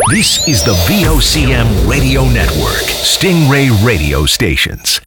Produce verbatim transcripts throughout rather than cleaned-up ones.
This is the V O C M Radio Network, Stingray Radio Stations.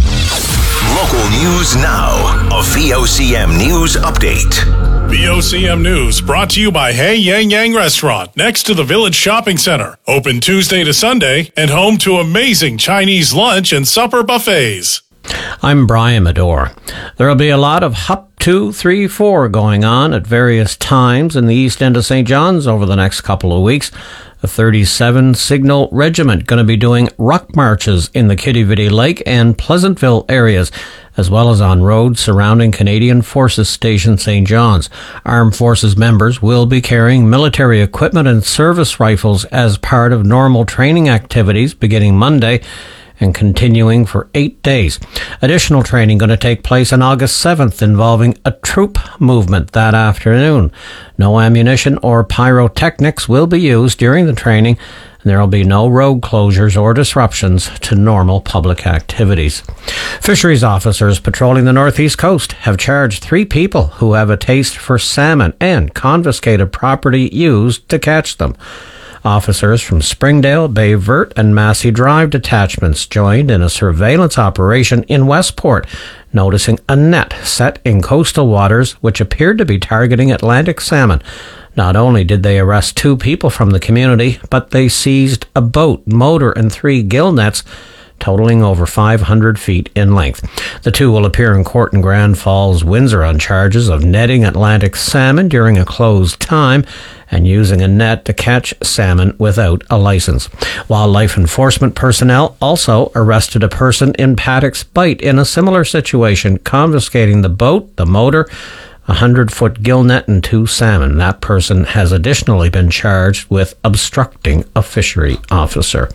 Local news now. A V O C M News Update. V O C M News brought to you by Hey Yang Yang Restaurant, next to the Village Shopping Center. Open Tuesday to Sunday and home to amazing Chinese lunch and supper buffets. I'm Brian Medore. There will be a lot of Hup two, three, four going on at various times in the east end of Saint John's over the next couple of weeks. The thirty-seven Signal Regiment going to be doing ruck marches in the Kiddie-Vitty Lake and Pleasantville areas, as well as on roads surrounding Canadian Forces Station Saint John's. Armed Forces members will be carrying military equipment and service rifles as part of normal training activities beginning Monday and continuing for eight days. Additional training going to take place on August seventh involving a troop movement that afternoon. No ammunition or pyrotechnics will be used during the training, and there will be no road closures or disruptions to normal public activities. Fisheries officers patrolling the northeast coast have charged three people who have a taste for salmon and confiscated property used to catch them. Officers from Springdale, Bay Vert, and Massey Drive detachments joined in a surveillance operation in Westport, noticing a net set in coastal waters which appeared to be targeting Atlantic salmon. Not only did they arrest two people from the community, but they seized a boat, motor, and three gill nets, totaling over five hundred feet in length. The two will appear in court in Grand Falls, Windsor on charges of netting Atlantic salmon during a closed time and using a net to catch salmon without a license. Wildlife enforcement personnel also arrested a person in Paddock's Bight in a similar situation, confiscating the boat, the motor, a hundred-foot gill net, and two salmon. That person has additionally been charged with obstructing a fishery officer.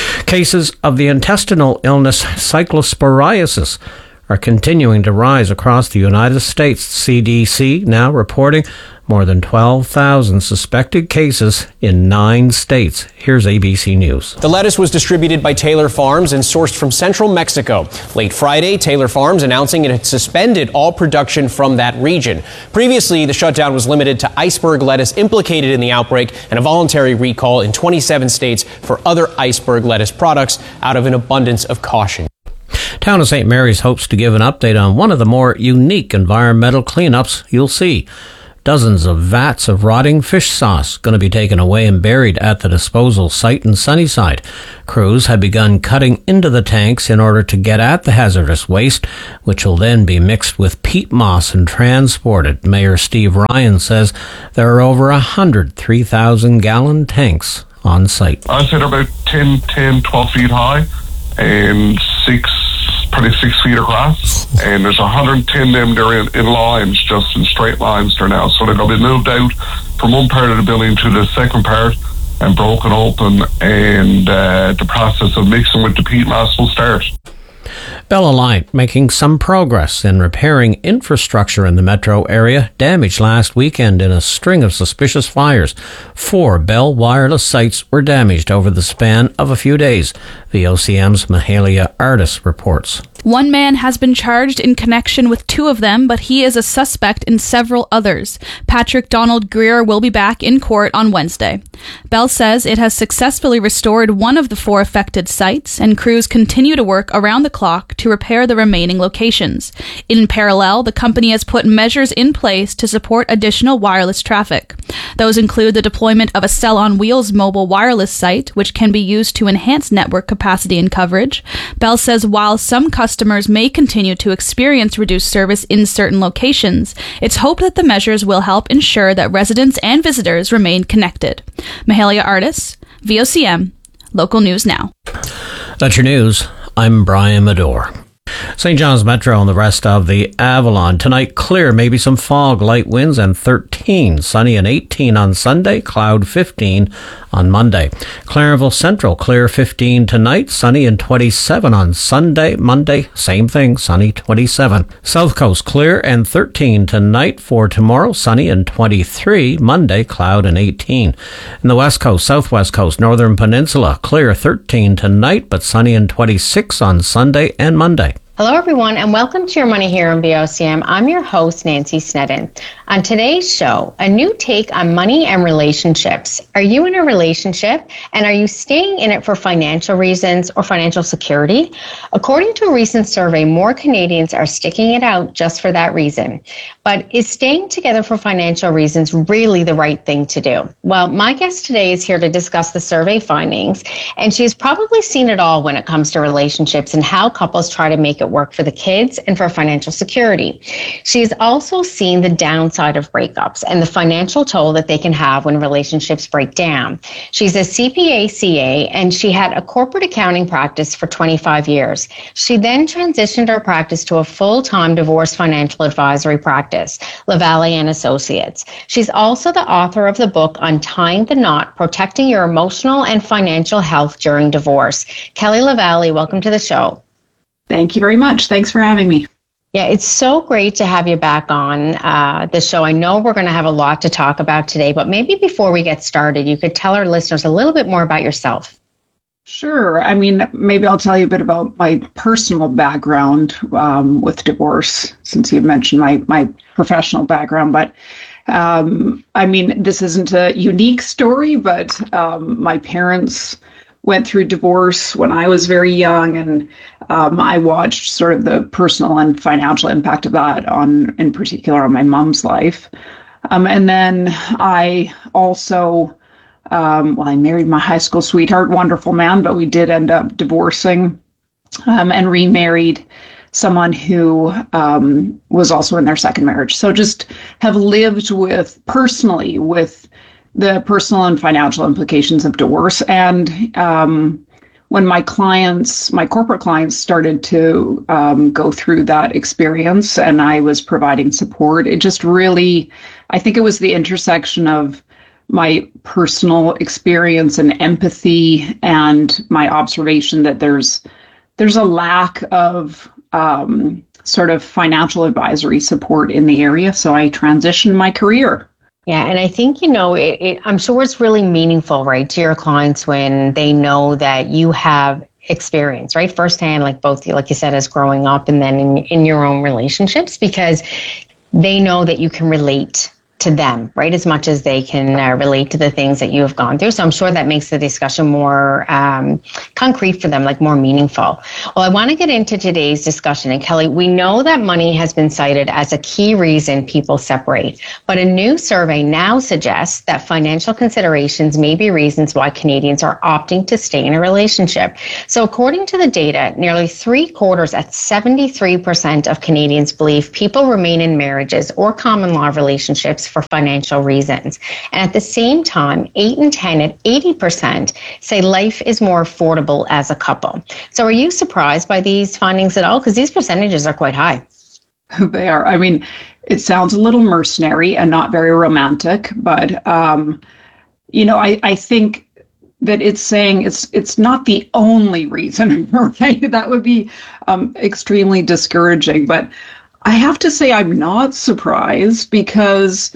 Cases of the intestinal illness cyclosporiasis are continuing to rise across the United States. C D C now reporting more than twelve thousand suspected cases in nine states. Here's A B C News. The lettuce was distributed by Taylor Farms and sourced from central Mexico. Late Friday, Taylor Farms announcing it had suspended all production from that region. Previously, the shutdown was limited to iceberg lettuce implicated in the outbreak and a voluntary recall in twenty-seven states for other iceberg lettuce products out of an abundance of caution. Town of Saint Mary's hopes to give an update on one of the more unique environmental cleanups you'll see. Dozens of vats of rotting fish sauce going to be taken away and buried at the disposal site in Sunnyside. Crews have begun cutting into the tanks in order to get at the hazardous waste, which will then be mixed with peat moss and transported. Mayor Steve Ryan says there are over one hundred three thousand gallon tanks on site. I'd say they're about ten, ten, twelve feet high and six probably six feet across, and there's one hundred ten of them. They're in, in lines, just in straight lines there now. So they're going to be moved out from one part of the building to the second part and broken open, and uh, the process of mixing with the peat mass will start. Bell Aliant making some progress in repairing infrastructure in the metro area, damaged last weekend in a string of suspicious fires. Four Bell wireless sites were damaged over the span of a few days. V O C M's Mahalia Artis reports. One man has been charged in connection with two of them, but he is a suspect in several others. Patrick Donald Greer will be back in court on Wednesday. Bell says it has successfully restored one of the four affected sites, and crews continue to work around the clock to repair the remaining locations. In parallel, the company has put measures in place to support additional wireless traffic. Those include the deployment of a Cell on Wheels mobile wireless site, which can be used to enhance network capacity and coverage. Bell says while some customers may continue to experience reduced service in certain locations, it's hoped that the measures will help ensure that residents and visitors remain connected. Mahalia Artis, V O C M, Local News Now. That's your news. I'm Brian Medore. Saint John's Metro and the rest of the Avalon. Tonight, clear, maybe some fog, light winds, and thirteen. Sunny and eighteen on Sunday, cloud fifteen on Monday. Clarenville Central, clear fifteen tonight, sunny and twenty-seven on Sunday. Monday, same thing, sunny twenty-seven. South Coast, clear and thirteen tonight. For tomorrow, sunny and twenty-three. Monday, cloud and eighteen. In the West Coast, Southwest Coast, Northern Peninsula, clear thirteen tonight, but sunny and twenty-six on Sunday and Monday. Hello, everyone, and welcome to Your Money here on V O C M. I'm your host, Nancy Snedden. On today's show, a new take on money and relationships. Are you in a relationship, and are you staying in it for financial reasons or financial security? According to a recent survey, more Canadians are sticking it out just for that reason. But is staying together for financial reasons really the right thing to do? Well, my guest today is here to discuss the survey findings, and she's probably seen it all when it comes to relationships and how couples try to make it work for the kids and for financial security. She's also seen the downside of breakups and the financial toll that they can have when relationships break down. She's a C P A C A, and she had a corporate accounting practice for twenty-five years. She then transitioned her practice to a full-time divorce financial advisory practice, LaValle and Associates. She's also the author of the book Untying the Knot, Protecting Your Emotional and Financial Health During Divorce. Kelly LaValle, welcome to the show. Thank you very much. Thanks for having me. Yeah, it's so great to have you back on uh, the show. I know we're going to have a lot to talk about today, but maybe before we get started, you could tell our listeners a little bit more about yourself. Sure. I mean, maybe I'll tell you a bit about my personal background um, with divorce, since you mentioned my, my professional background. But um, I mean, this isn't a unique story, but um, my parents went through divorce when I was very young, and um, I watched sort of the personal and financial impact of that on, in particular, on my mom's life. Um, and then I also, um, well, I married my high school sweetheart, wonderful man, but we did end up divorcing um, and remarried someone who um, was also in their second marriage. So just have lived with, personally, with the personal and financial implications of divorce. And um, when my clients, my corporate clients started to um, go through that experience and I was providing support, it just really, I think it was the intersection of my personal experience and empathy and my observation that there's there's a lack of um, sort of financial advisory support in the area. So I transitioned my career. Yeah, and I think, you know, it, it, I'm sure it's really meaningful, right, to your clients when they know that you have experience, right, firsthand, like both, like you said, as growing up and then in, in your own relationships, because they know that you can relate to them, right, as much as they can uh, relate to the things that you have gone through. So I'm sure that makes the discussion more um, concrete for them, like more meaningful. Well, I want to get into today's discussion. And Kelly, we know that money has been cited as a key reason people separate, but a new survey now suggests that financial considerations may be reasons why Canadians are opting to stay in a relationship. So according to the data, nearly three quarters at seventy-three percent of Canadians believe people remain in marriages or common law relationships for financial reasons. And at the same time, eight in ten at eighty percent say life is more affordable as a couple. So are you surprised by these findings at all? Because these percentages are quite high. They are. I mean, it sounds a little mercenary and not very romantic, but, um, you know, I, I think that it's saying it's it's not the only reason, right? That would be um, extremely discouraging. But I have to say I'm not surprised, because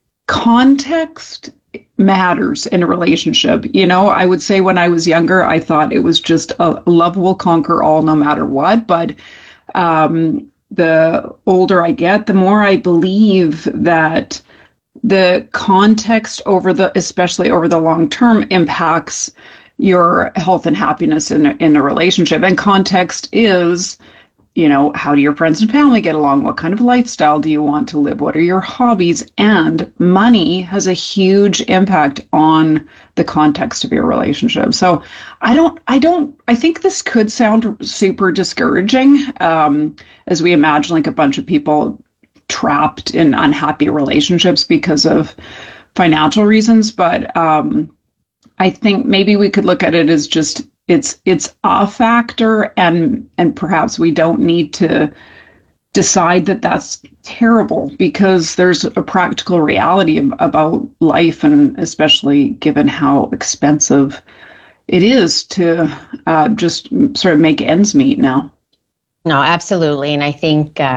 context matters in a relationship. You know, I would say when I was younger, I thought it was just a love will conquer all no matter what. But um, the older I get, the more I believe that the context over the, especially over the long term, impacts your health and happiness in a, in a relationship. And context is, you know, how do your friends and family get along? What kind of lifestyle do you want to live? What are your hobbies? And money has a huge impact on the context of your relationship. So I don't, I don't, I think this could sound super discouraging um, as we imagine like a bunch of people trapped in unhappy relationships because of financial reasons. But um, I think maybe we could look at it as just It's it's a factor, and and perhaps we don't need to decide that that's terrible, because there's a practical reality about life, and especially given how expensive it is to uh, just sort of make ends meet now. No, absolutely. And I think, um,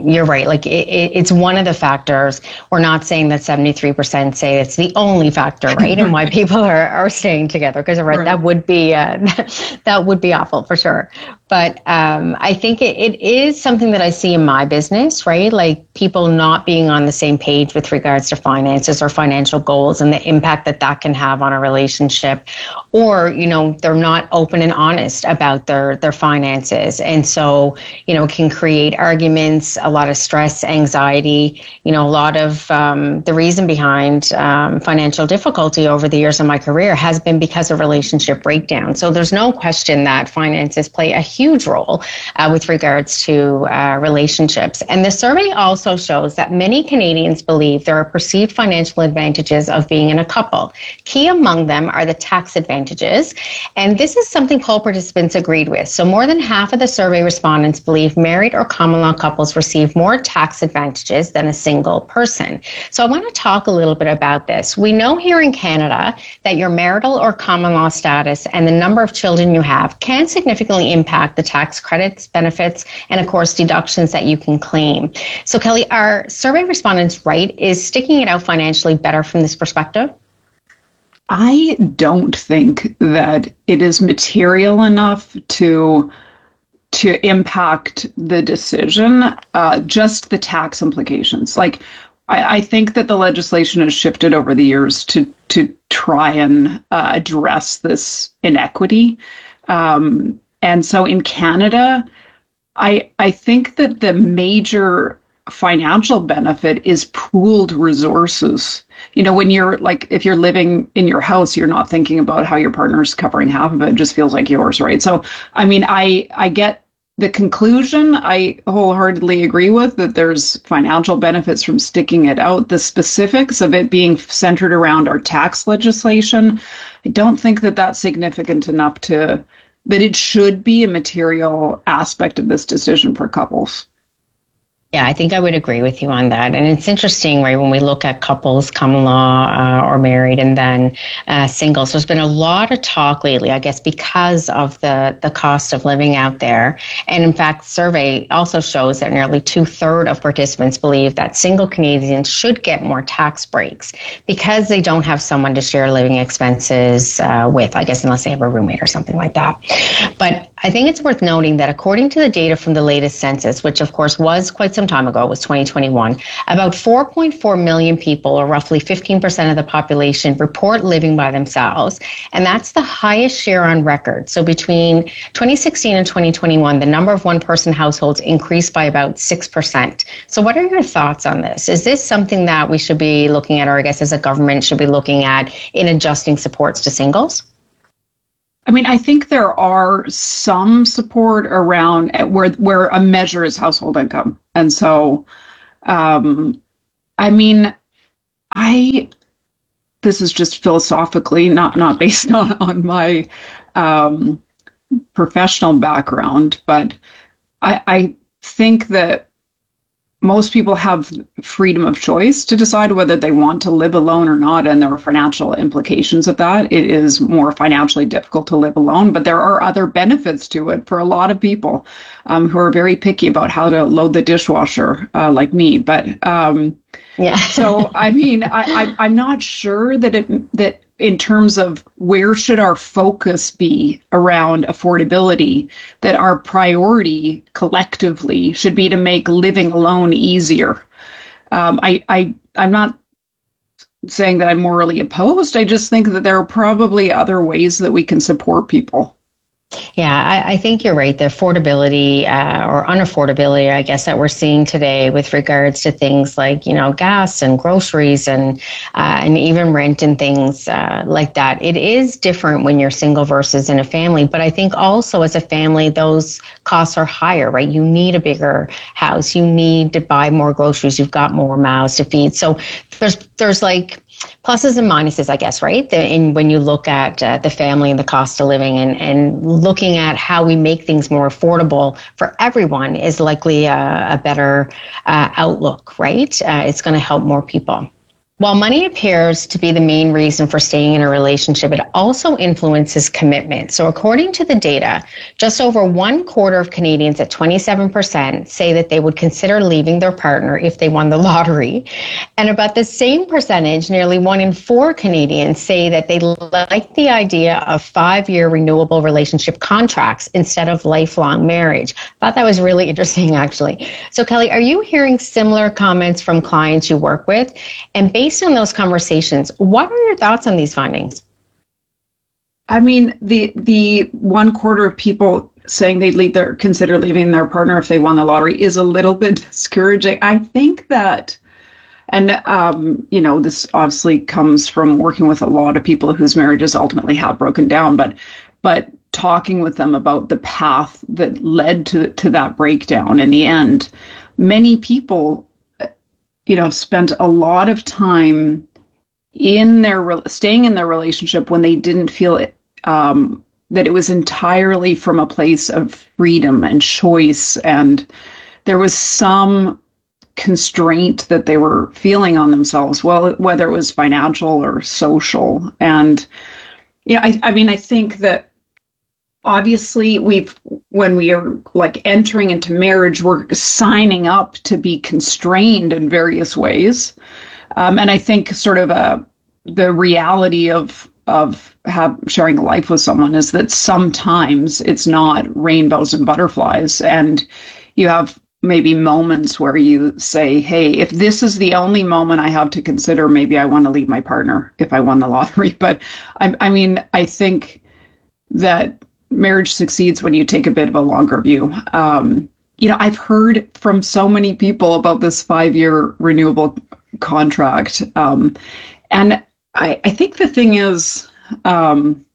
mean, you're right. Like it, it, it's one of the factors. We're not saying that seventy-three percent say it's the only factor, right? And why people are, are staying together, because right, right. that would be uh, that would be awful for sure. But um, I think it, it is something that I see in my business, right? Like people not being on the same page with regards to finances or financial goals and the impact that that can have on a relationship. Or, you know, they're not open and honest about their, their finances. And so, you know, it can create arguments, a lot of stress, anxiety, you know, a lot of um, the reason behind um, financial difficulty over the years of my career has been because of relationship breakdown. So there's no question that finances play a huge huge role uh, with regards to uh, relationships. And the survey also shows that many Canadians believe there are perceived financial advantages of being in a couple. Key among them are the tax advantages. And this is something poll participants agreed with. So more than half of the survey respondents believe married or common law couples receive more tax advantages than a single person. So I want to talk a little bit about this. We know here in Canada that your marital or common law status and the number of children you have can significantly impact the tax credits, benefits, and of course, deductions that you can claim. So Kelly, are survey respondents right? Is sticking it out financially better from this perspective? I don't think that it is material enough to to impact the decision, uh, just the tax implications. Like, I, I think that the legislation has shifted over the years to to try and uh, address this inequity. Um, And so in Canada, I I think that the major financial benefit is pooled resources. You know, when you're like, if you're living in your house, you're not thinking about how your partner's covering half of it. It just feels like yours, right? So, I mean, I, I get the conclusion. I wholeheartedly agree with that there's financial benefits from sticking it out. The specifics of it being centered around our tax legislation, I don't think that that's significant enough to that it should be a material aspect of this decision for couples. Yeah, I think I would agree with you on that. And it's interesting, right, when we look at couples, common law uh, or married, and then uh, singles, there's been a lot of talk lately, I guess, because of the, the cost of living out there. And in fact, the survey also shows that nearly two-thirds of participants believe that single Canadians should get more tax breaks because they don't have someone to share living expenses uh, with, I guess, unless they have a roommate or something like that. But I think it's worth noting that according to the data from the latest census, which of course was quite some time ago, it was twenty twenty-one, about four point four million people, or roughly fifteen percent of the population, report living by themselves. And that's the highest share on record. So between twenty sixteen and twenty twenty-one, the number of one-person households increased by about six percent. So what are your thoughts on this? Is this something that we should be looking at, or I guess as a government should be looking at in adjusting supports to singles? I mean, I think there are some support around where where a measure is household income. And so, um, I mean, I, this is just philosophically, not, not based on, on my um, professional background, but I, I think that most people have freedom of choice to decide whether they want to live alone or not, and there are financial implications of that. It is more financially difficult to live alone, but there are other benefits to it for a lot of people um, who are very picky about how to load the dishwasher, uh, like me. But um, yeah, so I mean, I, I, I'm not sure that it that. in terms of where should our focus be around affordability, that our priority collectively should be to make living alone easier. Um, I, I, I'm not saying that I'm morally opposed. I just think that there are probably other ways that we can support people. Yeah, I, I think you're right. The affordability uh, or unaffordability, I guess, that we're seeing today with regards to things like, you know, gas and groceries and uh, and even rent and things uh, like that. It is different when you're single versus in a family. But I think also as a family, those costs are higher, right? You need a bigger house. You need to buy more groceries. You've got more mouths to feed. So there's there's like pluses and minuses, I guess, right? The, in when you look at uh, the family and the cost of living, and, and looking at how we make things more affordable for everyone is likely a, a better uh, outlook, right? Uh, it's going to help more people. While money appears to be the main reason for staying in a relationship, it also influences commitment. So according to the data, just over one quarter of Canadians at twenty-seven percent say that they would consider leaving their partner if they won the lottery. And about the same percentage, nearly one in four Canadians say that they like the idea of five-year renewable relationship contracts instead of lifelong marriage. I thought that was really interesting, actually. So Kelly, are you hearing similar comments from clients you work with? And based on those conversations, what are your thoughts on these findings? I mean, the the one quarter of people saying they'd leave their consider leaving their partner if they won the lottery is a little bit discouraging. I think that, and um, you know, this obviously comes from working with a lot of people whose marriages ultimately have broken down, but but talking with them about the path that led to to that breakdown in the end, many people, you know, spent a lot of time in their staying in their relationship when they didn't feel it, um, that it was entirely from a place of freedom and choice, and there was some constraint that they were feeling on themselves, well, whether it was financial or social. And yeah, I, I mean, I think that obviously we've, when we are like entering into marriage, we're signing up to be constrained in various ways. Um, and I think sort of a, the reality of, of have, sharing a life with someone is that sometimes it's not rainbows and butterflies. And you have maybe moments where you say, hey, if this is the only moment I have to consider, maybe I want to leave my partner if I won the lottery. But I, I mean, I think that marriage succeeds when you take a bit of a longer view. Um, you know, I've heard from so many people about this five-year renewable contract. Um, and I, I think the thing is, um,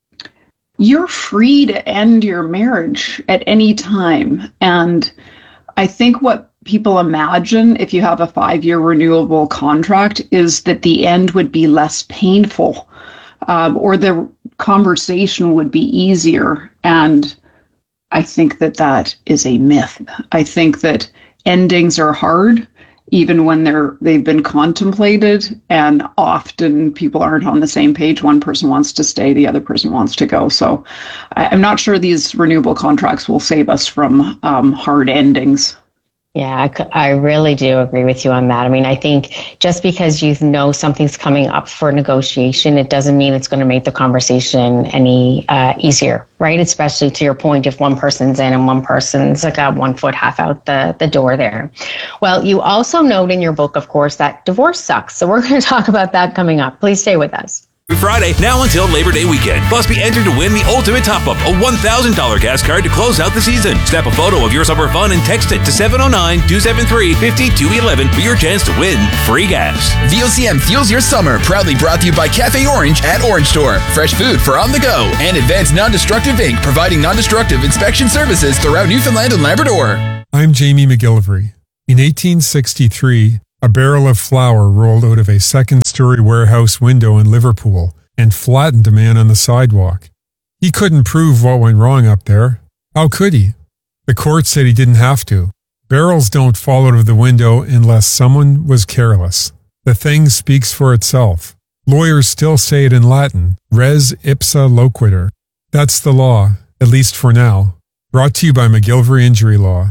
you're free to end your marriage at any time. And I think what people imagine if you have a five-year renewable contract is that the end would be less painful, um, or the conversation would be easier. And I think that that is a myth. I think that endings are hard, even when they're they've been contemplated, and often people aren't on the same page. One person wants to stay, the other person wants to go. So I, I'm not sure these renewable contracts will save us from um, hard endings. Yeah, I, I really do agree with you on that. I mean, I think just because you know something's coming up for negotiation, it doesn't mean it's going to make the conversation any uh, easier, right? Especially to your point, if one person's in and one person's got one foot half out the, the door there. Well, you also note in your book, of course, that divorce sucks. So we're going to talk about that coming up. Please stay with us. Friday, now until Labor Day weekend. Plus, be entered to win the ultimate top-up, a one thousand dollars gas card to close out the season. Snap a photo of your summer fun and text it to seven oh nine, two seven three, five two one one for your chance to win free gas. V O C M fuels your summer. Proudly brought to you by Cafe Orange at Orange Store. Fresh food for on the go. And Advanced Non-Destructive Incorporated, providing non-destructive inspection services throughout Newfoundland and Labrador. I'm Jamie McGillivray. In eighteen sixty-three, a barrel of flour rolled out of a second-story warehouse window in Liverpool and flattened a man on the sidewalk. He couldn't prove what went wrong up there. How could he? The court said he didn't have to. Barrels don't fall out of the window unless someone was careless. The thing speaks for itself. Lawyers still say it in Latin, res ipsa loquitur. That's the law, at least for now. Brought to you by McGillivray Injury Law.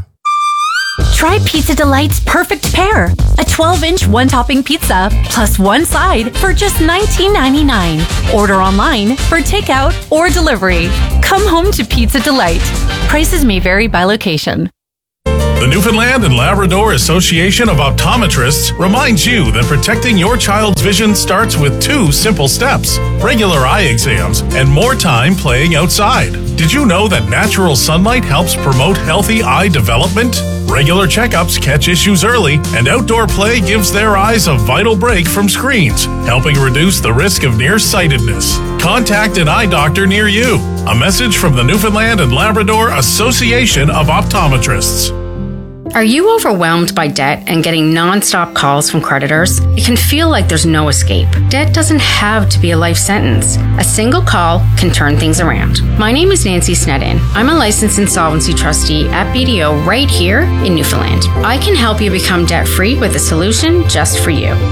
Try Pizza Delight's Perfect Pair, a twelve-inch one-topping pizza plus one side for just nineteen ninety-nine. Order online for takeout or delivery. Come home to Pizza Delight. Prices may vary by location. The Newfoundland and Labrador Association of Optometrists reminds you that protecting your child's vision starts with two simple steps: regular eye exams and more time playing outside. Did you know that natural sunlight helps promote healthy eye development? Regular checkups catch issues early, and outdoor play gives their eyes a vital break from screens, helping reduce the risk of nearsightedness. Contact an eye doctor near you. A message from the Newfoundland and Labrador Association of Optometrists. Are you overwhelmed by debt and getting non-stop calls from creditors? It can feel like there's no escape. Debt doesn't have to be a life sentence. A single call can turn things around. My name is Nancy Snedden. I'm a licensed insolvency trustee at B D O right here in Newfoundland. I can help you become debt-free with a solution just for you.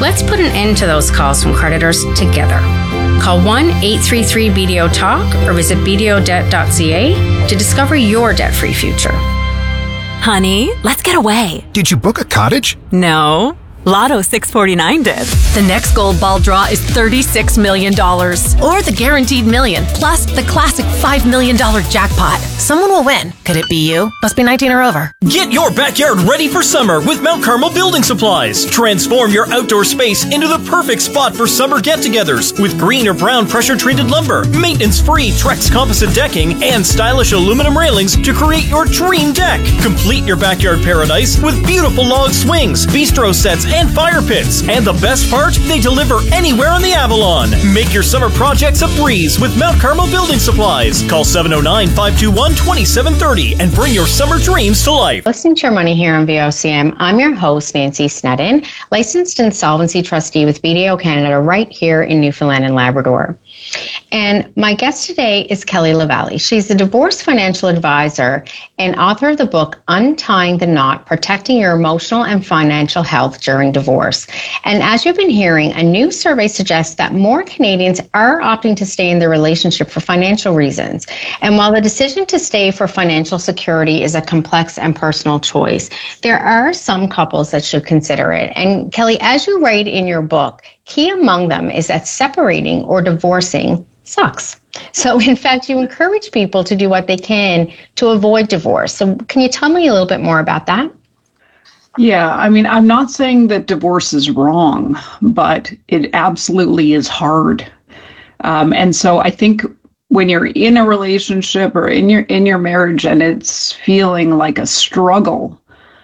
Let's put an end to those calls from creditors together. Call one eight three three B D O talk or visit b d o debt dot c a to discover your debt-free future. Honey, let's get away. Did you book a cottage? No. Lotto six forty-nine did. The next gold ball draw is thirty-six million dollars. Or the guaranteed million, plus the classic five million dollars jackpot. Someone will win. Could it be you? Must be nineteen or over. Get your backyard ready for summer with Mount Carmel Building Supplies. Transform your outdoor space into the perfect spot for summer get-togethers with green or brown pressure-treated lumber, maintenance-free Trex composite decking, and stylish aluminum railings to create your dream deck. Complete your backyard paradise with beautiful log swings, bistro sets, and fire pits. And the best part, they deliver anywhere on the Avalon. Make your summer projects a breeze with Mount Carmel Building Supplies. Call seven oh nine, five two one, two seven three oh and bring your summer dreams to life. Listening to Your Money here on V O C M, I'm your host, Nancy Snedden, licensed insolvency trustee with B D O Canada right here in Newfoundland and Labrador. And my guest today is Kelly LaValle. She's a divorce financial advisor and author of the book, Untying the Knot, Protecting Your Emotional and Financial Health During Divorce. And as you've been hearing, a new survey suggests that more Canadians are opting to stay in their relationship for financial reasons. And while the decision to stay for financial security is a complex and personal choice, there are some couples that should consider it. And Kelly, as you write in your book, key among them is that separating or divorcing sucks. So in fact, you encourage people to do what they can to avoid divorce. So can you tell me a little bit more about that? Yeah, I mean, I'm not saying that divorce is wrong, but it absolutely is hard. Um, and so I think when you're in a relationship or in your in your marriage and it's feeling like a struggle,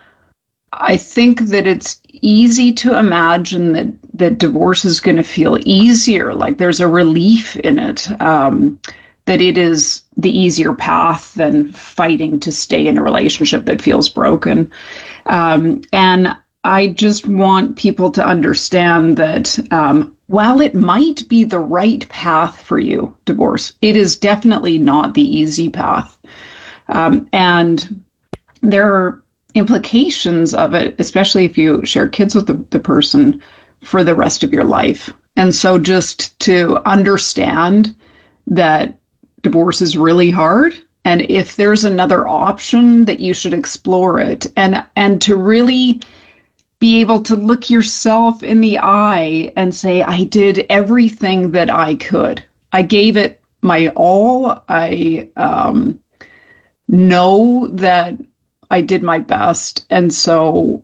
I think that it's easy to imagine that, that divorce is going to feel easier, like there's a relief in it, um, that it is the easier path than fighting to stay in a relationship that feels broken. Um, and I just want people to understand that um, while it might be the right path for you, divorce, it is definitely not the easy path. Um, and there are implications of it, especially if you share kids with the, the person for the rest of your life. And so just to understand that divorce is really hard, and if there's another option, that you should explore it, and and to really be able to look yourself in the eye and say, I did everything that I could. I gave it my all. I um, know that I did my best. And so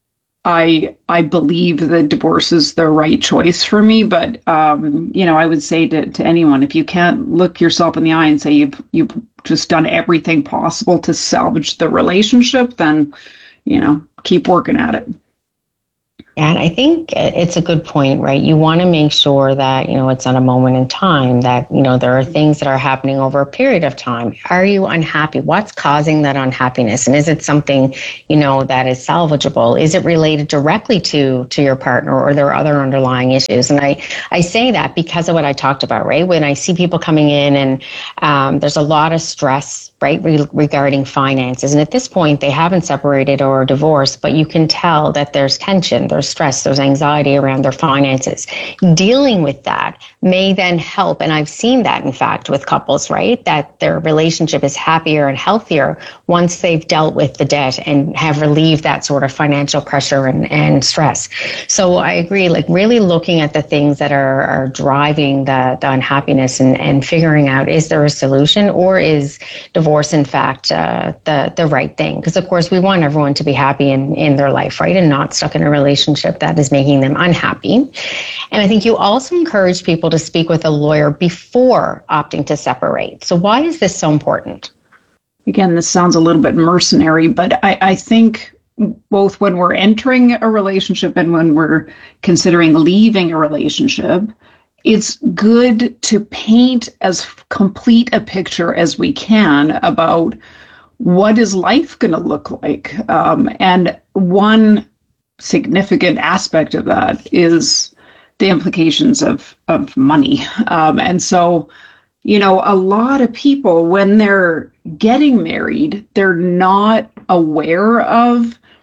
I I believe that divorce is the right choice for me. But, um, you know, I would say to, to anyone, if you can't look yourself in the eye and say you've, you've just done everything possible to salvage the relationship, then, you know, keep working at it. And I think it's a good point, right? You want to make sure that, you know, it's not a moment in time, that, you know, there are things that are happening over a period of time. Are you unhappy? What's causing that unhappiness? And is it something, you know, that is salvageable? Is it related directly to, to your partner, or are there other underlying issues? And I, I say that because of what I talked about, right? When I see people coming in and um, there's a lot of stress, right, re- regarding finances. And at this point, they haven't separated or divorced, but you can tell that there's tension, there's stress, there's anxiety around their finances. Dealing with that may then help. And I've seen that, in fact, with couples, right, that their relationship is happier and healthier once they've dealt with the debt and have relieved that sort of financial pressure and, and stress. So I agree, like really looking at the things that are, are driving the, the unhappiness and, and figuring out, is there a solution, or is divorce, in fact, uh, the, the right thing? Because, of course, we want everyone to be happy in, in their life, right, and not stuck in a relationship that is making them unhappy. And I think you also encourage people to speak with a lawyer before opting to separate. So why is this so important? Again, this sounds a little bit mercenary, but I, I think both when we're entering a relationship and when we're considering leaving a relationship, it's good to paint as complete a picture as we can about what is life going to look like. Um, and one significant aspect of that is the implications of, of money. Um, and so, you know, a lot of people, when they're getting married, they're not aware of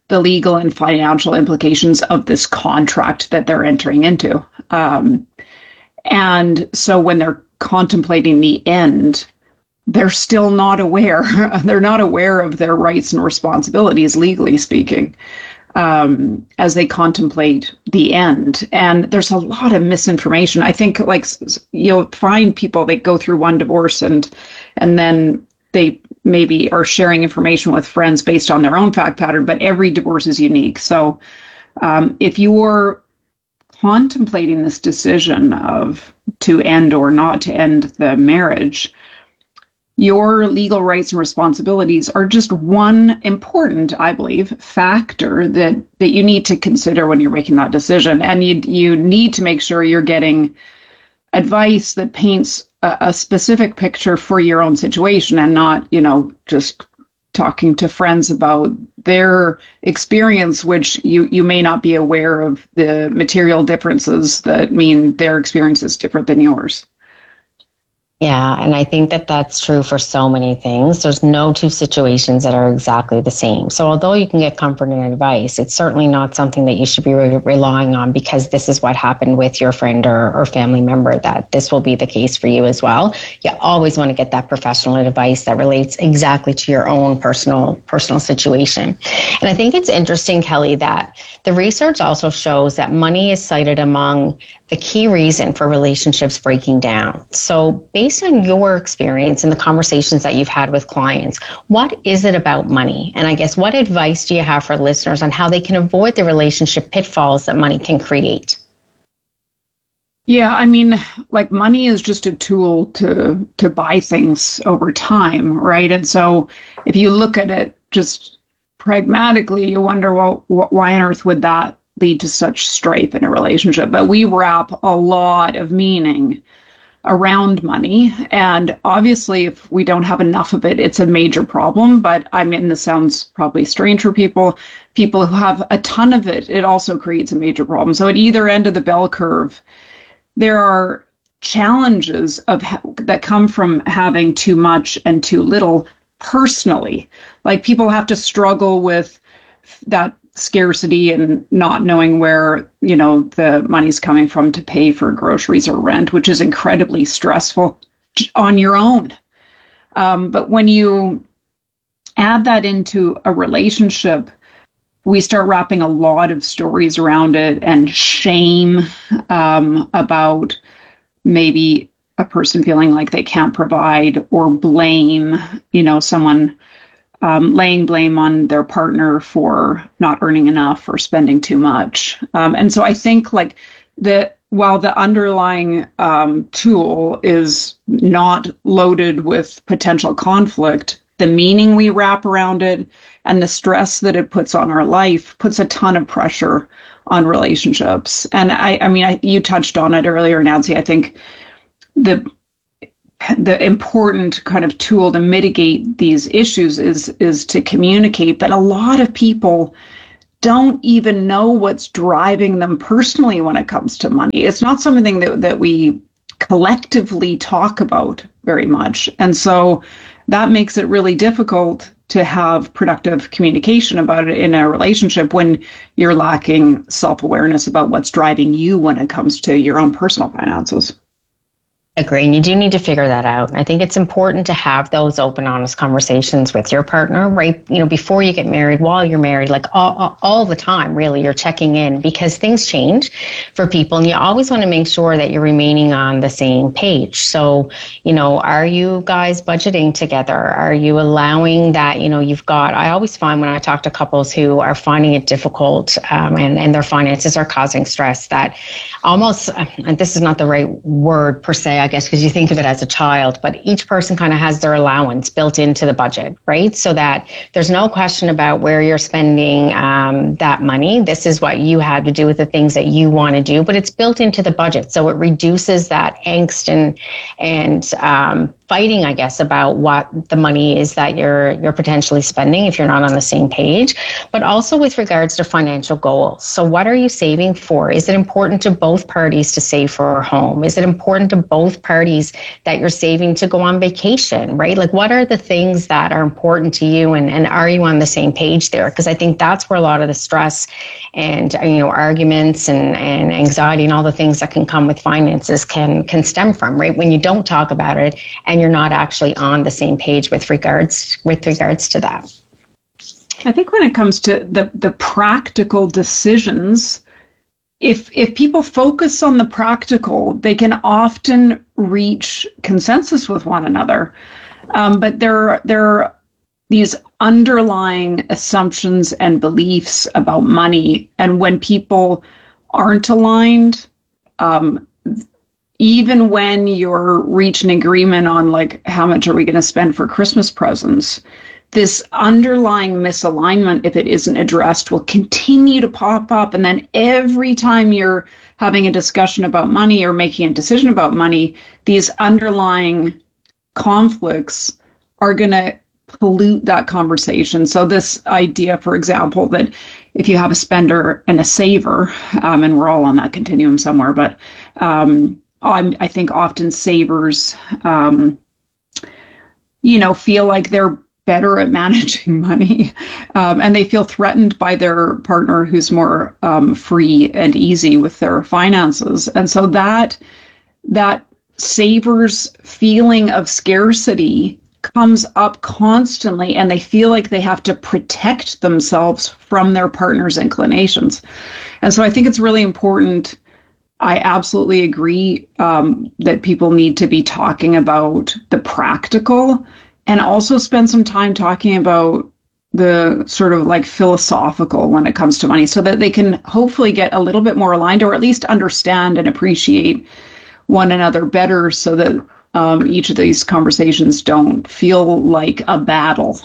the legal and financial implications of this contract that they're entering into. Um, and so when they're contemplating the end, they're still not aware. They're not aware of their rights and responsibilities, legally speaking, um, as they contemplate the end. And there's a lot of misinformation. I think, like, you'll find people, they go through one divorce and and then they maybe are sharing information with friends based on their own fact pattern, but every divorce is unique. So um, if you're contemplating this decision of to end or not to end the marriage, your legal rights and responsibilities are just one important, I believe, factor that, that you need to consider when you're making that decision. And you, you need to make sure you're getting advice that paints a, a specific picture for your own situation, and not, you know, just talking to friends about their experience, which you, you may not be aware of the material differences that mean their experience is different than yours. Yeah, and I think that that's true for so many things. There's no two situations that are exactly the same. So although you can get comfort and advice, it's certainly not something that you should be re- relying on because this is what happened with your friend or, or family member, that this will be the case for you as well. You always want to get that professional advice that relates exactly to your own personal personal situation. And I think it's interesting, Kelly, that the research also shows that money is cited among the key reason for relationships breaking down. So based on your experience and the conversations that you've had with clients, what is it about money? And I guess what advice do you have for listeners on how they can avoid the relationship pitfalls that money can create? Yeah, I mean, like, money is just a tool to to buy things over time, right? And so if you look at it just pragmatically, you wonder, well, wh- why on earth would that lead to such strife in a relationship? But we wrap a lot of meaning around money. And obviously, if we don't have enough of it, it's a major problem. But I mean, this sounds probably strange for people. People who have a ton of it, it also creates a major problem. So at either end of the bell curve, there are challenges of ha- that come from having too much and too little personally. Like, people have to struggle with that scarcity and not knowing where, you know, the money's coming from to pay for groceries or rent, which is incredibly stressful on your own. Um, but when you add that into a relationship, we start wrapping a lot of stories around it and shame um, about maybe a person feeling like they can't provide, or blame, you know, someone Um, laying blame on their partner for not earning enough or spending too much. Um, and so I think, like, that while the underlying um, tool is not loaded with potential conflict, the meaning we wrap around it and the stress that it puts on our life puts a ton of pressure on relationships. And I, I mean, I, you touched on it earlier, Nancy. I think the the important kind of tool to mitigate these issues is is to communicate. But a lot of people don't even know what's driving them personally when it comes to money. It's not something that, that we collectively talk about very much. And so that makes it really difficult to have productive communication about it in a relationship when you're lacking self-awareness about what's driving you when it comes to your own personal finances. Agree. And you do need to figure that out. I think it's important to have those open, honest conversations with your partner, right? You know, before you get married, while you're married, like all, all, all the time, really, you're checking in, because things change for people. And you always want to make sure that you're remaining on the same page. So, you know, are you guys budgeting together? Are you allowing that, you know, you've got, I always find when I talk to couples who are finding it difficult um, and, and their finances are causing stress, that almost, and this is not the right word per se, I guess, because you think of it as a child, but each person kind of has their allowance built into the budget, right? So that there's no question about where you're spending um, that money. This is what you have to do with the things that you want to do, but it's built into the budget. So it reduces that angst and, and um, fighting, I guess, about what the money is that you're you're potentially spending if you're not on the same page, but also with regards to financial goals. So what are you saving for? Is it important to both parties to save for a home? Is it important to both parties that you're saving to go on vacation, right? Like, what are the things that are important to you, and, and are you on the same page there? Because I think that's where a lot of the stress and, you know, arguments and, and anxiety and all the things that can come with finances can can stem from, right? When you don't talk about it and you're not actually on the same page with regards with regards to that. I think when it comes to the, the practical decisions, if if people focus on the practical, they can often reach consensus with one another. Um, but there, there are these underlying assumptions and beliefs about money. And when people aren't aligned, um, even when you're reaching agreement on, like, how much are we going to spend for Christmas presents, this underlying misalignment, if it isn't addressed, will continue to pop up. And then every time you're having a discussion about money or making a decision about money, these underlying conflicts are going to pollute that conversation. So this idea, for example, that if you have a spender and a saver, um, and we're all on that continuum somewhere, but um, I'm, I think often savers, um, you know, feel like they're better at managing money, um, and they feel threatened by their partner who's more um, free and easy with their finances. And so that that saver's feeling of scarcity comes up constantly, and they feel like they have to protect themselves from their partner's inclinations. And so I think it's really important. I absolutely agree um, that people need to be talking about the practical, and also spend some time talking about the sort of like philosophical when it comes to money, so that they can hopefully get a little bit more aligned, or at least understand and appreciate one another better, so that um, each of these conversations don't feel like a battle.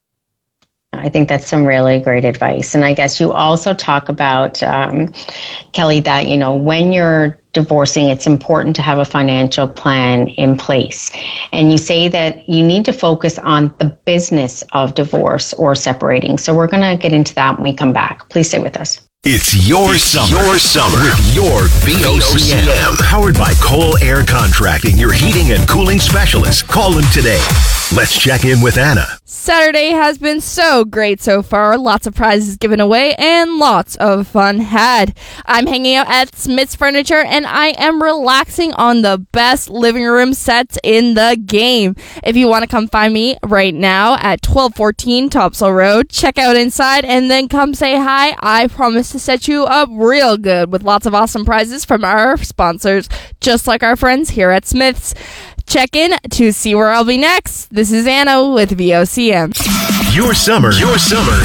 I think that's some really great advice. And I guess you also talk about, um, Kelly, that, you know, when you're divorcing, it's important to have a financial plan in place. And you say that you need to focus on the business of divorce or separating. So we're going to get into that when we come back. Please stay with us. It's your summer. Your summer with your V O C M. Powered by Cole Air Contracting, your heating and cooling specialist. Call them today. Let's check in with Anna. Saturday has been so great so far. Lots of prizes given away and lots of fun had. I'm hanging out at Smith's Furniture and I am relaxing on the best living room sets in the game. If you want to come find me right now at twelve fourteen Topsail Road, check out inside and then come say hi. I promise to set you up real good with lots of awesome prizes from our sponsors, just like our friends here at Smith's. Check in to see where I'll be next. This is Anna with V O C M. Your summer. Your summer.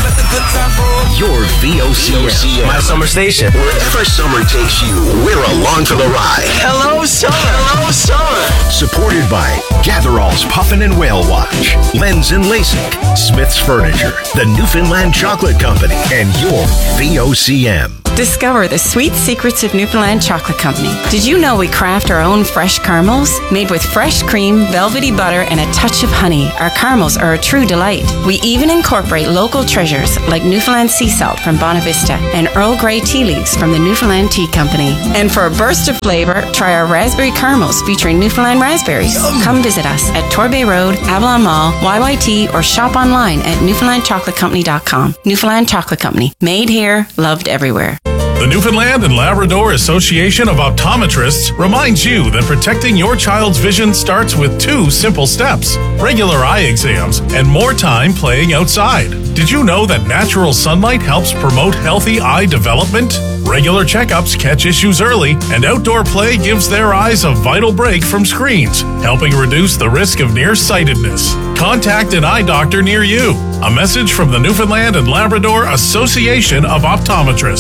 Your V O C M. My summer station. Wherever summer takes you, we're along for the ride. Hello, summer. Hello, summer. Supported by Gatherall's Puffin and Whale Watch, Lens and LASIK, Smith's Furniture, the Newfoundland Chocolate Company, and your V O C M. Discover the sweet secrets of Newfoundland Chocolate Company. Did you know we craft our own fresh caramels? Made with fresh cream, velvety butter, and a touch of honey, our caramels are a true delight. We even incorporate local treasures like Newfoundland sea salt from Bonavista and Earl Grey tea leaves from the Newfoundland Tea Company. And for a burst of flavor, try our raspberry caramels featuring Newfoundland raspberries. Yum. Come visit us at Torbay Road, Avalon Mall, Y Y T, or shop online at newfoundland chocolate company dot com. Newfoundland Chocolate Company. Made here, loved everywhere. The Newfoundland and Labrador Association of Optometrists reminds you that protecting your child's vision starts with two simple steps: regular eye exams and more time playing outside. Did you know that natural sunlight helps promote healthy eye development? Regular checkups catch issues early, and outdoor play gives their eyes a vital break from screens, helping reduce the risk of nearsightedness. Contact an eye doctor near you. A message from the Newfoundland and Labrador Association of Optometrists.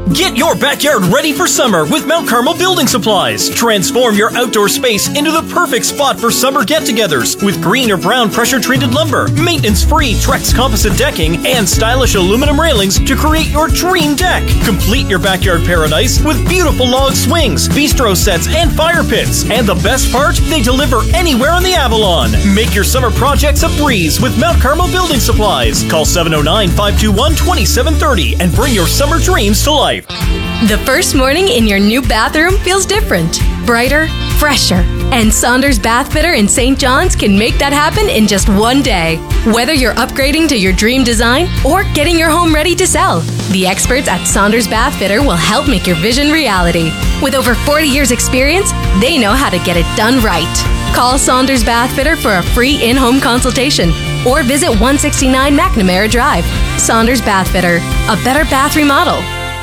Get your backyard ready for summer with Mount Carmel Building Supplies. Transform your outdoor space into the perfect spot for summer get-togethers with green or brown pressure-treated lumber, maintenance-free Trex composite decking, and stylish aluminum railings to create your dream deck. Complete your backyard paradise with beautiful log swings, bistro sets, and fire pits. And the best part, they deliver anywhere on the Avalon. Make your summer projects a breeze with Mount Carmel Building Supplies. Call seven oh nine, five two one, two seven three oh and bring your summer dreams to life. The first morning in your new bathroom feels different, brighter, fresher. And Saunders Bath Fitter in Saint John's can make that happen in just one day. Whether you're upgrading to your dream design or getting your home ready to sell, the experts at Saunders Bath Fitter will help make your vision reality. With over forty years experience, they know how to get it done right. Call Saunders Bath Fitter for a free in-home consultation or visit one sixty-nine McNamara Drive. Saunders Bath Fitter, a better bath remodel.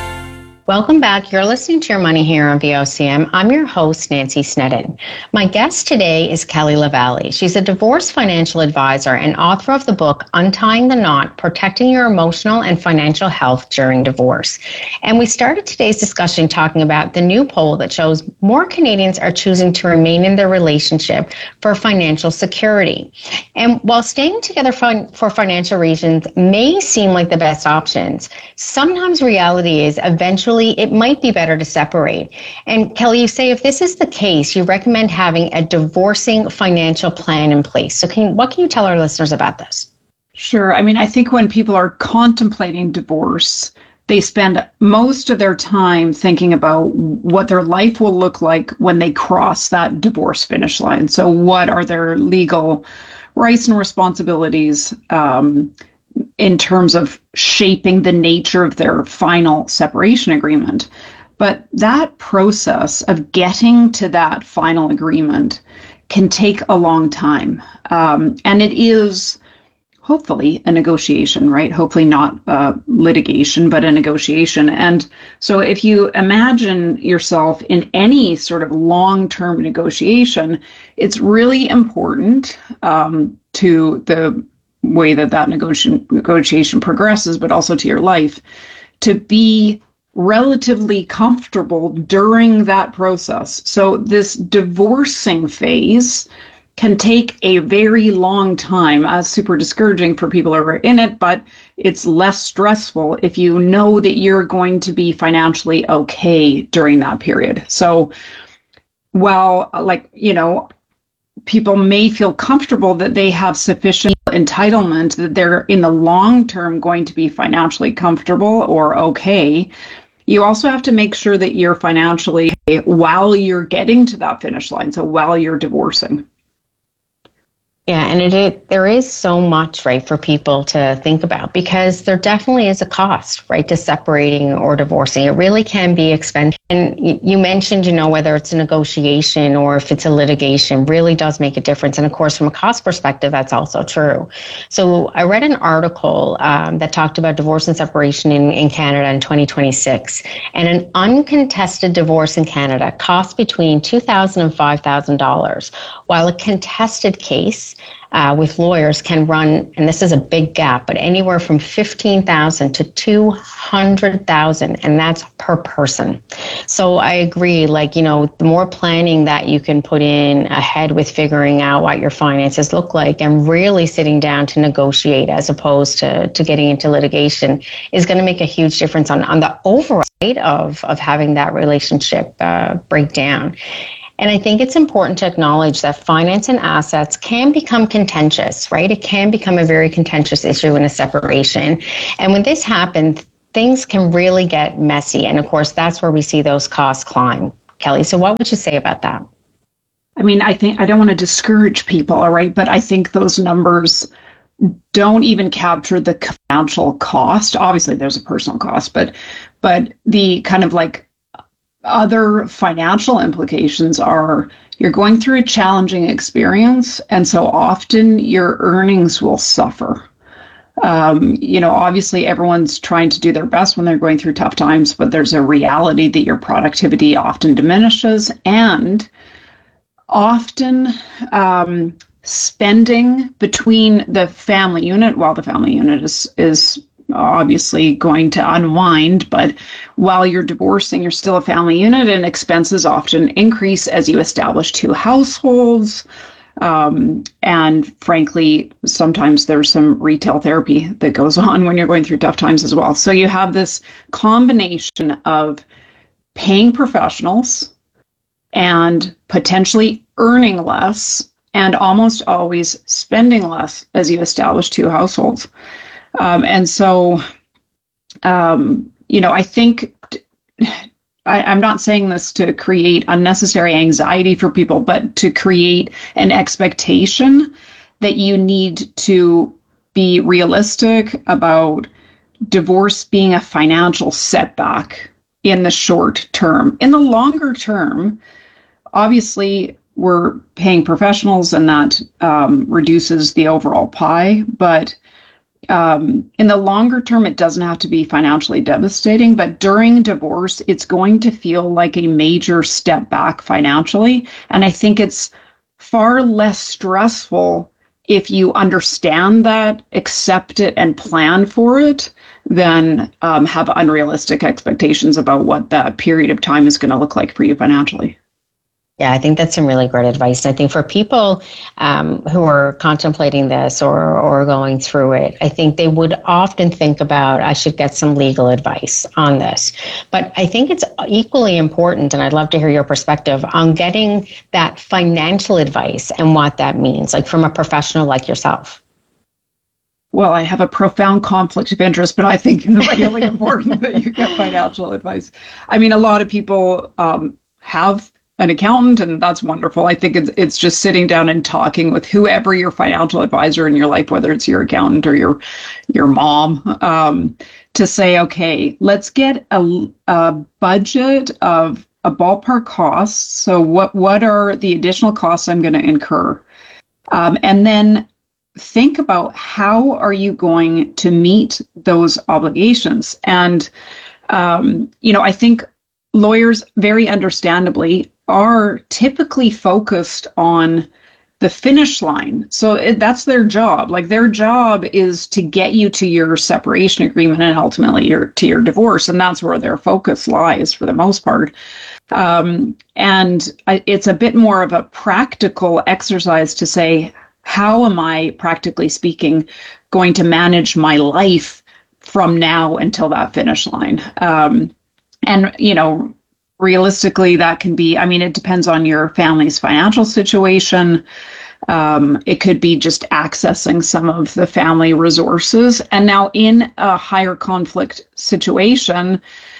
Welcome back. You're listening to Your Money here on V O C M. I'm your host, Nancy Snedden. My guest today is Kelly LaValle. She's a divorce financial advisor and author of the book, Untying the Knot, Protecting Your Emotional and Financial Health During Divorce. And we started today's discussion talking about the new poll that shows more Canadians are choosing to remain in their relationship for financial security. And while staying together for financial reasons may seem like the best options, sometimes reality is eventually it might be better to separate. And Kelly, you say if this is the case, you recommend having a divorcing financial plan in place. So can, what can you tell our listeners about this? Sure. I mean, I think when people are contemplating divorce, they spend most of their time thinking about what their life will look like when they cross that divorce finish line. So what are their legal rights and responsibilities, um, in terms of shaping the nature of their final separation agreement. But that process of getting to that final agreement can take a long time. Um, and it is hopefully a negotiation, right? Hopefully not uh, litigation, but a negotiation. And so if you imagine yourself in any sort of long-term negotiation, it's really important um, to the way that that negotiation negotiation progresses, but also to your life, to be relatively comfortable during that process. So this divorcing phase can take a very long time. Uh, super discouraging for people who are in it, but it's less stressful if you know that you're going to be financially okay during that period. So while, like, you know, people may feel comfortable that they have sufficient entitlement, that they're in the long term going to be financially comfortable or okay, you also have to make sure that you're financially okay while you're getting to that finish line. So while you're divorcing. Yeah, and it, it there is so much, right, for people to think about, because there definitely is a cost, right, to separating or divorcing. It really can be expensive. And you, you mentioned, you know, whether it's a negotiation or if it's a litigation, really does make a difference. And of course, from a cost perspective, that's also true. So I read an article um, that talked about divorce and separation in, in Canada in twenty twenty-six. And an uncontested divorce in Canada costs between two thousand dollars and five thousand dollars, while a contested case Uh, with lawyers can run, and this is a big gap, but anywhere from fifteen thousand to two hundred thousand, and that's per person. So I agree, like, you know, the more planning that you can put in ahead with figuring out what your finances look like and really sitting down to negotiate as opposed to, to getting into litigation is going to make a huge difference on, on the overall rate of, of having that relationship uh, break down. And I think it's important to acknowledge that finance and assets can become contentious, right? It can become a very contentious issue in a separation. And when this happens, things can really get messy. And of course, that's where we see those costs climb. Kelly, so what would you say about that? I mean, I think I don't want to discourage people, all right, but I think those numbers don't even capture the financial cost. Obviously, there's a personal cost, but but the kind of like other financial implications are you're going through a challenging experience, and so often your earnings will suffer. Um, you know, obviously everyone's trying to do their best when they're going through tough times, but there's a reality that your productivity often diminishes, and often um, spending between the family unit, while the family unit is is obviously going to unwind, but while you're divorcing, you're still a family unit, and expenses often increase as you establish two households. Um, and frankly, sometimes there's some retail therapy that goes on when you're going through tough times as well. So you have this combination of paying professionals and potentially earning less, and almost always spending less as you establish two households. Um, and so, um, you know, I think I, I'm not saying this to create unnecessary anxiety for people, but to create an expectation that you need to be realistic about divorce being a financial setback in the short term. In the longer term, obviously, we're paying professionals, and that um, reduces the overall pie. But um, in the longer term, it doesn't have to be financially devastating. But during divorce, it's going to feel like a major step back financially. And I think it's far less stressful if you understand that, accept it, and plan for it, than um, have unrealistic expectations about what that period of time is going to look like for you financially. Yeah, I think that's some really great advice. I think for people um, who are contemplating this or or going through it, I think they would often think about, I should get some legal advice on this. But I think it's equally important, and I'd love to hear your perspective on getting that financial advice and what that means, like from a professional like yourself. Well, I have a profound conflict of interest, but I think it's really important that you get financial advice. I mean, a lot of people um, have an accountant, and that's wonderful. I think it's it's just sitting down and talking with whoever your financial advisor in your life, whether it's your accountant or your your mom, um, to say, okay, let's get a, a budget of a ballpark cost. So what what are the additional costs I'm going to incur? Um, and then think about how are you going to meet those obligations. And, um, you know, I think lawyers very understandably are typically focused on the finish line. So it, that's their job. Like their job is to get you to your separation agreement and ultimately your to your divorce. And that's where their focus lies for the most part. Um, and I, it's a bit more of a practical exercise to say, how am I, practically speaking, going to manage my life from now until that finish line? Um, and, you know, realistically, that can be, I mean, it depends on your family's financial situation. Um, it could be just accessing some of the family resources. And now in a higher conflict situation,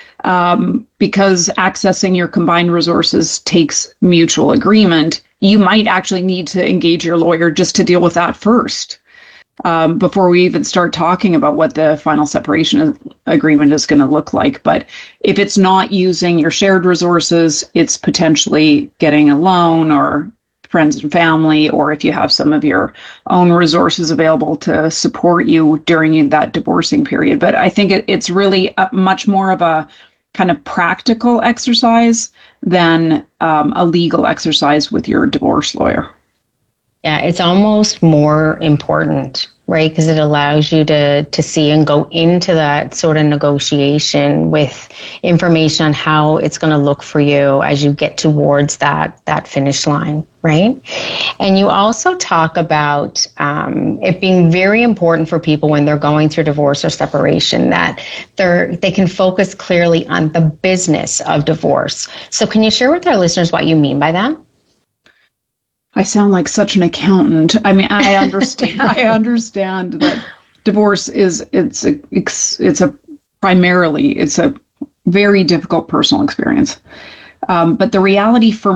um, because accessing your combined resources takes mutual agreement, you might actually need to engage your lawyer just to deal with that first. Um, before we even start talking about what the final separation agreement is going to look like. But if it's not using your shared resources, it's potentially getting a loan or friends and family, or if you have some of your own resources available to support you during that divorcing period. But I think it, it's really a, much more of a kind of practical exercise than um, a legal exercise with your divorce lawyer. Yeah, it's almost more important, right? Because it allows you to to see and go into that sort of negotiation with information on how it's going to look for you as you get towards that that finish line, right? And you also talk about um, it being very important for people when they're going through divorce or separation that they're they can focus clearly on the business of divorce. So can you share with our listeners what you mean by that? I sound like such an accountant. I mean, I understand. I understand that divorce is it's a it's, it's a primarily it's a very difficult personal experience. Um, but the reality for